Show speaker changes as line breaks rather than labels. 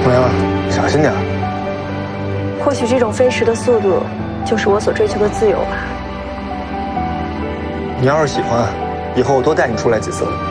怎么样？小心点。
或许这种飞驰的速度，就是我所追求的自由吧。
你要是喜欢，以后我多带你出来几次。